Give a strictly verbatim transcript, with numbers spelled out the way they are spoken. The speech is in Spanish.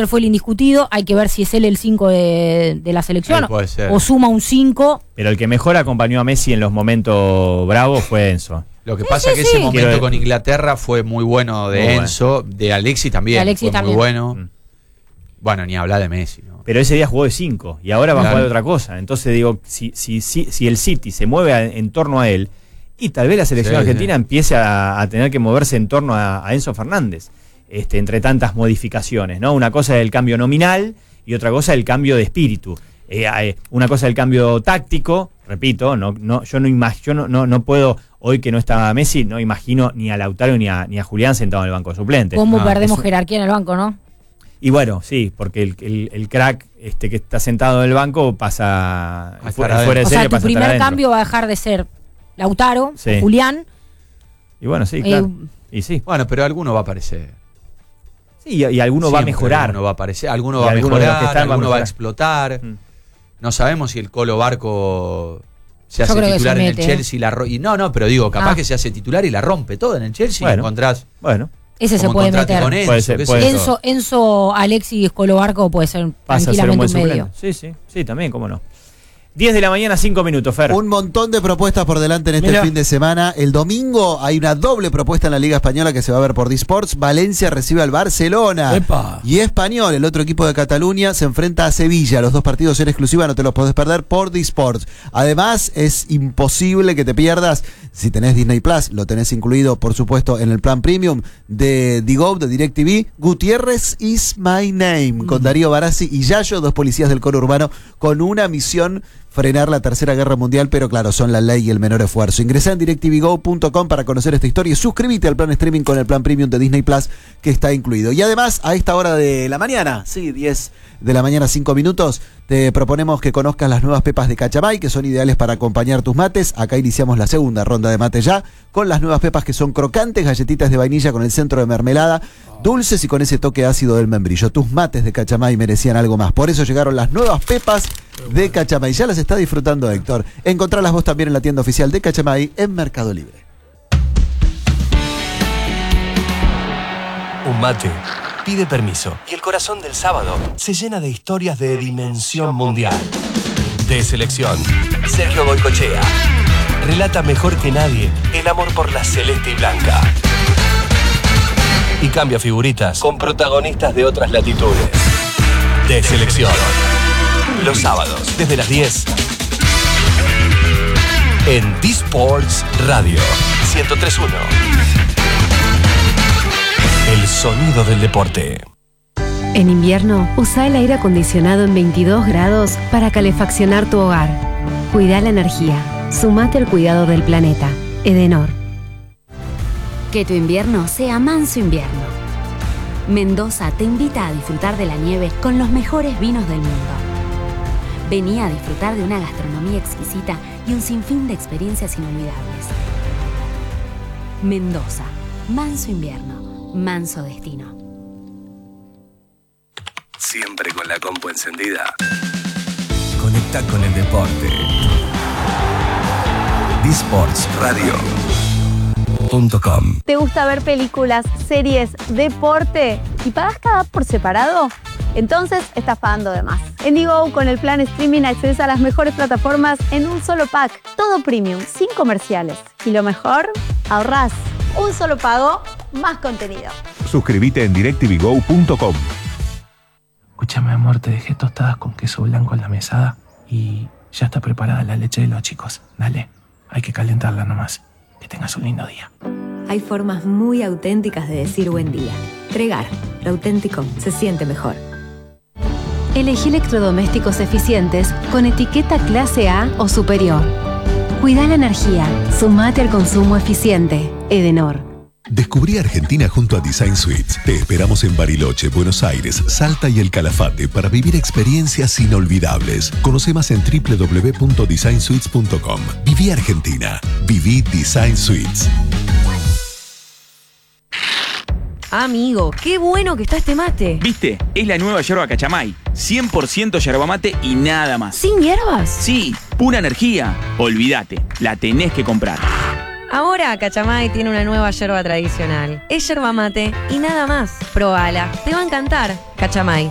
Walker fue el indiscutido, hay que ver si es él el cinco de, de la selección puede ser. o suma un cinco. Pero el que mejor acompañó a Messi en los momentos bravos fue Enzo. Lo que Sí, pasa es sí, que sí. ese momento Quiero- con Inglaterra fue muy bueno de Muy Enzo, de Alexis también. De Alexis fue también. muy bueno. Mm. Bueno, ni hablar de Messi, ¿no? Pero ese día jugó de cinco y ahora va Claro. a jugar de otra cosa. Entonces digo, si, si, si, si el City se mueve a- en torno a él, y tal vez la selección Sí, argentina sí. empiece a, a tener que moverse en torno a, a Enzo Fernández, este, entre tantas modificaciones, ¿no? Una cosa es el cambio nominal y otra cosa es el cambio de espíritu. Eh, eh, una cosa es el cambio táctico, repito, no, no, yo, no, imag- yo no, no, no puedo, hoy que no está Messi, no imagino ni a Lautaro ni a, ni a Julián sentado en el banco de suplentes. ¿Cómo No, perdemos eso- jerarquía en el banco, no? Y bueno, sí, porque el, el, el crack este que está sentado en el banco pasa A estar fu- adentro. fuera de O serie, sea, tu pasa a estar primer adentro. cambio va a dejar de ser Lautaro, Sí. Julián. Y bueno, sí, eh, claro. Y sí. Bueno, pero alguno va a aparecer. Sí, y, y alguno va a Siempre mejorar. Alguno va a aparecer, alguno Y va a alguno de los que mejorar, están va a alguno va a mejorar. explotar. Mm. No sabemos si el Colo Barco se Yo hace creo que titular se en mete, el Chelsea y la ro- y no, no, pero digo, capaz Ah. que se hace titular y la rompe todo en el Chelsea y Bueno. encontrás Bueno, Ese se como puede encontraste meter. con Enzo, Puede ser, qué sé puede yo. ser. Enzo, Enzo, Alexis, Colo Barco puede ser pasa a ser un tranquilamente buen un medio. suplente. Sí, sí, sí, también, cómo no. diez de la mañana, cinco minutos, Fer. Un montón de propuestas por delante en este Mira. fin de semana. El domingo hay una doble propuesta en la Liga Española que se va a ver por Disports. Valencia recibe al Barcelona. ¡Epa! Y Español, el otro equipo de Cataluña, se enfrenta a Sevilla. Los dos partidos en exclusiva, no te los podés perder por Disports. Además, es imposible que te pierdas, si tenés Disney Plus, lo tenés incluido, por supuesto, en el plan premium de Digo, de DirecTV, Gutiérrez is my name, con Darío Barassi y Yayo, dos policías del coro urbano, con una misión: frenar la tercera guerra mundial, pero claro, son la ley y el menor esfuerzo. Ingresá en directvgo punto com para conocer esta historia y suscríbete al plan streaming con el plan premium de Disney Plus que está incluido. Y además, a esta hora de la mañana, sí, diez de la mañana, cinco minutos, te proponemos que conozcas las nuevas pepas de Cachamay, que son ideales para acompañar tus mates. Acá iniciamos la segunda ronda de mate ya, con las nuevas pepas que son crocantes, galletitas de vainilla con el centro de mermelada, dulces y con ese toque ácido del membrillo. Tus mates de Cachamay merecían algo más. Por eso llegaron las nuevas pepas de Cachamay. Ya las está disfrutando Héctor. Encontralas vos también en la tienda oficial de Cachamay en Mercado Libre. Un mate pide permiso y el corazón del sábado se llena de historias de dimensión mundial. De selección, Sergio Goycochea relata mejor que nadie el amor por la celeste y blanca. Y cambia figuritas con protagonistas de otras latitudes. De selección. Los sábados, desde las diez. En D-Sports Radio ciento tres punto uno. El sonido del deporte. En invierno, usa el aire acondicionado en veintidós grados para calefaccionar tu hogar. Cuida la energía. Sumate al cuidado del planeta. Edenor. Que tu invierno sea manso invierno. Mendoza te invita a disfrutar de la nieve con los mejores vinos del mundo. Vení a disfrutar de una gastronomía exquisita y un sinfín de experiencias inolvidables. Mendoza, manso invierno, manso destino. Siempre con la compu encendida. Conecta con el deporte. D-Sports Radio punto com. ¿Te gusta ver películas, series, deporte y pagas cada app por separado? Entonces estás pagando de más. En Digo, con el plan streaming accedes a las mejores plataformas en un solo pack. Todo premium, sin comerciales. Y lo mejor, ahorrás. Un solo pago, más contenido. Suscríbete en directvgo punto com. Escúchame, amor, te dejé tostadas con queso blanco en la mesada y ya está preparada la leche de los chicos. Dale, hay que calentarla nomás. Que tengas un lindo día. Hay formas muy auténticas de decir buen día. Regar, lo auténtico se siente mejor. Elegí electrodomésticos eficientes con etiqueta clase A o superior. Cuida la energía. Sumate al consumo eficiente. Edenor. Descubrí Argentina junto a Design Suites. Te esperamos en Bariloche, Buenos Aires, Salta y El Calafate para vivir experiencias inolvidables. Conoce más en doble u doble u doble u punto design suites punto com. Viví Argentina. Viví Design Suites. Amigo, qué bueno que está este mate. ¿Viste? Es la nueva yerba Cachamay. cien por ciento yerba mate y nada más. ¿Sin hierbas? Sí, pura energía. Olvídate, la tenés que comprar. Ahora Cachamay tiene una nueva yerba tradicional. Es yerba mate y nada más. Probala, te va a encantar. Cachamay.